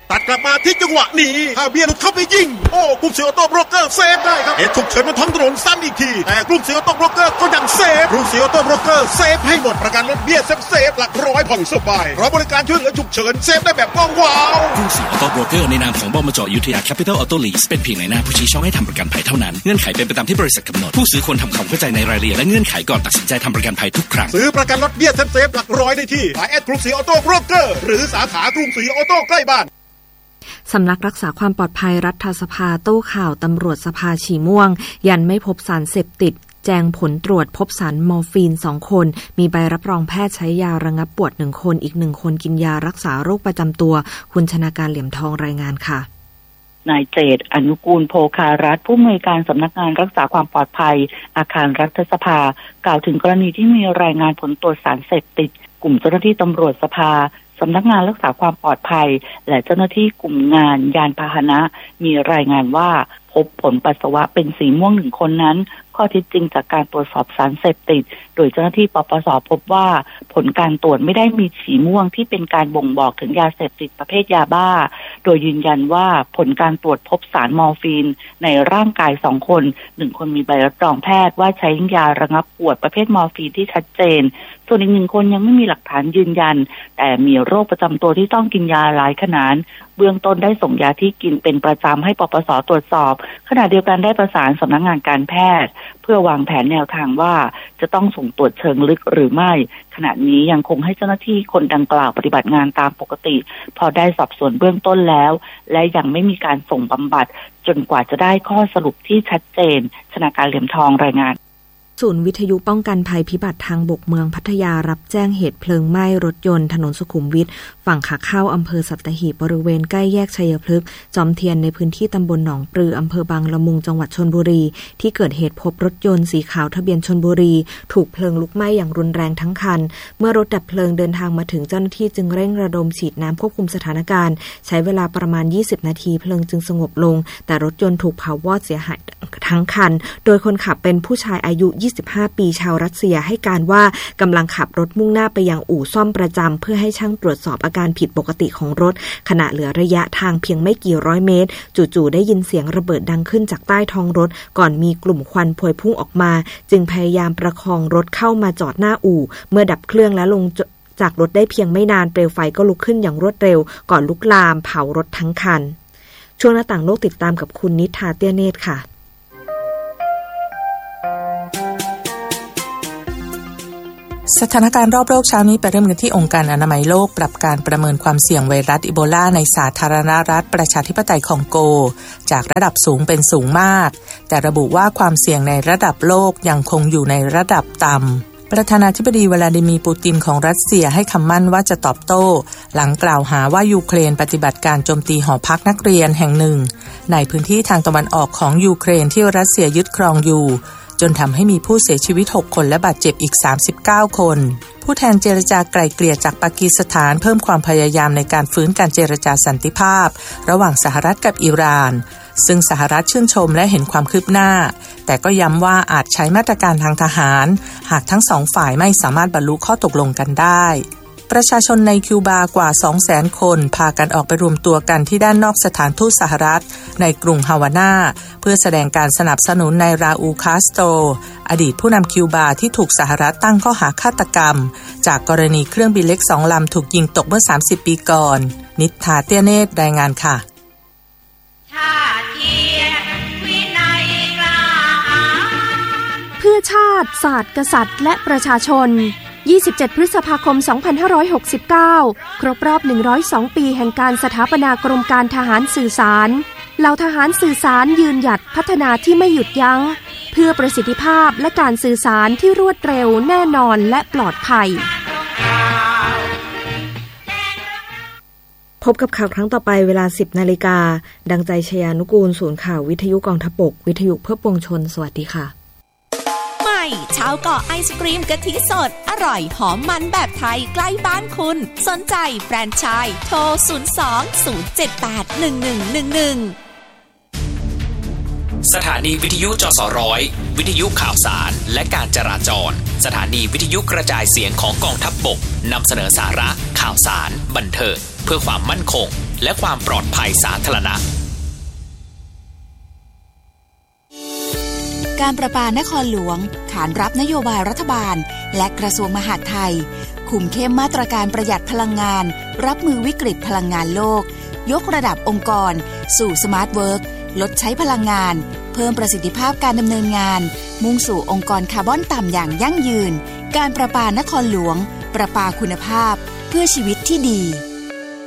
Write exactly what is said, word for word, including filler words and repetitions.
ตัดกลับมาที่จังหวะนี้ถ้าเบียร์หลุดเข้าไปยิงโอ้กลุ่มเสือออโต้โบรกเกอร์เซฟได้ครับเหตุฉุกเฉินบนท้องถนนซ้ำอีกทีแต่กลุ่มเสือออโต้โบรกเกอร์ก็ยังเซฟกลุ่มเสือออโต้โบรกเกอร์เซฟให้หมดประกันรถเบี้ยเซฟเซฟหลักร้อยผ่อนสบายเพราะบริการช่วยเหลือฉุกเฉินเซฟได้แบบว่างว้าวกลุ่มเสือออโต้โบรกเกอร์ในนามของบมจ.อยุธยาแคปิตอลออโต้ลีสเป็นเพียงนายหน้าผู้ชี้ช่องให้ทำประกันภัยเท่านั้นเงื่อนไขเป็นไปตามที่บริษัทกำหนดผู้ซื้อควรทำความเข้าใจในรายละเอียดและเงื่อนไขก่อนตัดสินใจทำประกันภัยทุกครั้งซื้อประกันรถเบี้ยเซฟเซฟหลักร้อยได้ที่สายแอดกรุงศรีออโต้โบรกเกอร์หรือสาขากรุงศรีออโต้ใกล้บ้านสำนักรักษาความปลอดภัยรัฐสภาโต้ข่าวตำรวจสภาฉีม่วงยันไม่พบสารเสพติดแจ้งผลตรวจพบสารมอร์ฟีนสองคนมีใบรับรองแพทย์ใช้ยาระงับปวดหนึ่งคนอีกหนึ่งคนกินยารักษาโรคประจำตัวคุณชนาการเหลี่ยมทองรายงานค่ะนายเจตอนุกูลโภคารัฐผู้อำนวยการสำนักงานรักษาความปลอดภัยอาคารรัฐสภากล่าวถึงกรณีที่มีรายงานผลตรวจสารเสพติดกลุ่มเจ้าหน้าที่ตำรวจสภาสำนักงานรักษาความปลอดภัยและเจ้าหน้าที่กลุ่มงานยานพาหนะมีรายงานว่าพบผลปัสสาวะเป็นสีม่วงหนึ่งคนนั้นข้อเท็จจริงจากการตรวจสอบสารเสพติดโดยเจ้าหน้าที่ปปส.พบว่าผลการตรวจไม่ได้มีสีม่วงที่เป็นการบ่งบอกถึงยาเสพติดประเภทยาบ้าโดยยืนยันว่าผลการตรวจพบสารมอร์ฟีนในร่างกายสองคนหนึ่งคนมีใบรับรองแพทย์ว่าใช้ยาระงับปวดประเภทมอร์ฟีนที่ชัดเจนส่วนอีกหนึ่งคนยังไม่มีหลักฐานยืนยันแต่มีโรคประจำตัวที่ต้องกินยาหลายขนาดเบื้องต้นได้ส่งยาที่กินเป็นประจำให้ปปส.ตรวจสอบขณะเดียวกันได้ประสานสำนักงานการแพทย์เพื่อวางแผนแนวทางว่าจะต้องส่งตรวจเชิงลึกหรือไม่ขณะนี้ยังคงให้เจ้าหน้าที่คนดังกล่าวปฏิบัติงานตามปกติพอได้สอบสวนเบื้องต้นแล้วและยังไม่มีการส่งบำบัดจนกว่าจะได้ข้อสรุปที่ชัดเจนชนาการเหลี่ยมทองรายงานศูนย์วิทยุป้องกันภัยพิบัติทางบกเมืองพัทยารับแจ้งเหตุเพลิงไหม้รถยนต์ถนนสุขุมวิทฝั่งขาเข้าอำเภอสัตหีบบริเวณใกล้แยกชัยพฤกษ์จอมเทียนในพื้นที่ตำบลหนองปลืออำเภอบางละมุงจังหวัดชลบุรีที่เกิดเหตุพบรถยนต์สีขาวทะเบียนชลบุรีถูกเพลิงลุกไหม้อย่างรุนแรงทั้งคันเมื่อรถดับเพลิงเดินทางมาถึงเจ้าหน้าที่จึงเร่งระดมฉีดน้ำควบคุมสถานการณ์ใช้เวลาประมาณยี่สิบนาทีเพลิงจึงสงบลงแต่รถยนต์ถูกเผาวอดเสียหายทั้งคันโดยคนขับเป็นผู้ชายอายุยี่สิบห้าปีชาวรัสเซียให้การว่ากำลังขับรถมุ่งหน้าไปยังอู่ซ่อมประจำเพื่อให้ช่างตรวจสอบอาการผิดปกติของรถขณะเหลือระยะทางเพียงไม่กี่ร้อยเมตรจู่ๆได้ยินเสียงระเบิดดังขึ้นจากใต้ท้องรถก่อนมีกลุ่มควันพวยพุ่งออกมาจึงพยายามประคองรถเข้ามาจอดหน้าอู่เมื่อดับเครื่องและลงจากรถได้เพียงไม่นานเปลวไฟก็ลุกขึ้นอย่างรวดเร็วก่อนลุกลามเผารถทั้งคันช่วงหน้าต่างโลกติดตามกับคุณนิธาเตี้ยเนตรค่ะสถานการณ์รอบโลกเช้านี้ไปเริ่มกันที่องค์การอนามัยโลกปรับการประเมินความเสี่ยงไวรัสอีโบลาในสาธารณรัฐประชาธิปไตยคองโกจากระดับสูงเป็นสูงมากแต่ระบุว่าความเสี่ยงในระดับโลกยังคงอยู่ในระดับต่ำประธานาธิบดีวลาดิมีร์ปูตินของรัสเซียให้คำมั่นว่าจะตอบโต้หลังกล่าวหาว่ายูเครนปฏิบัติการโจมตีหอพักนักเรียนแห่งหนึ่งในพื้นที่ทางตะวันออกของยูเครนที่รัสเซียยึดครองอยู่จนทำให้มีผู้เสียชีวิตหกคนและบาดเจ็บอีกสามสิบเก้าคนผู้แทนเจรจาไกล่เกลี่ยจากปากีสถานเพิ่มความพยายามในการฟื้นการเจรจาสันติภาพระหว่างสหรัฐกับอิหร่านซึ่งสหรัฐชื่นชมและเห็นความคืบหน้าแต่ก็ย้ำว่าอาจใช้มาตรการทางทหารหากทั้งสองฝ่ายไม่สามารถบรรลุข้อตกลงกันได้ประชาชนในคิวบากว่า สองแสน คนพากันออกไปรวมตัวกันที่ด้านนอกสถานทูตสหรัฐในกรุงฮาวาน่าเพื่อแสดงการสนับสนุนนายราอูล คาสโตรอดีตผู้นำคิวบาที่ถูกสหรัฐตั้งข้อหาฆาตกรรมจากกรณีเครื่องบินเล็กสองลำถูกยิงตกเมื่อสามสิบปีก่อนนิธาเตี้ยเนตรรายงานค่ะเพื่อชาติศาสตร์กษัตริย์และประชาชนยี่สิบเจ็ดพฤษภาคมสองพันห้าร้อยหกสิบเก้าครบรอบหนึ่งร้อยสองปีแห่งการสถาปนากรมการทหารสื่อสารเหล่าทหารสื่อสารยืนหยัดพัฒนาที่ไม่หยุดยั้งเพื่อประสิทธิภาพและการสื่อสารที่รวดเร็วแน่นอนและปลอดภัยพบกับข่าวครั้งต่อไปเวลา สิบนาฬิกาดังใจชยานุกูลศูนย์ข่าววิทยุกองทัพบกวิทยุเพื่อปวงชนสวัสดีค่ะชาวเกาะไอศกรีมกะทิสดอร่อยหอมมันแบบไทยใกล้บ้านคุณสนใจแฟรนไชส์โทรศูนย์ สอง ศูนย์ เจ็ด แปด หนึ่ง หนึ่ง หนึ่ง หนึ่งสถานีวิทยุจสร้อยวิทยุข่าวสารและการจราจรสถานีวิทยุกระจายเสียงของกองทัพบกนำเสนอสาระข่าวสารบันเทิงเพื่อความมั่นคงและความปลอดภัยสาธารณะการประปานครหลวงขานรับนโยบายรัฐบาลและกระทรวงมหาดไทยคุมเข้มมาตรการประหยัดพลังงานรับมือวิกฤตพลังงานโลกยกระดับองค์กรสู่สมาร์ทเวิร์คลดใช้พลังงานเพิ่มประสิทธิภาพการดำเนินงานมุ่งสู่องค์กรคาร์บอนต่ำอย่างยั่งยืนการประปานครหลวงประปาคุณภาพเพื่อชีวิตที่ดี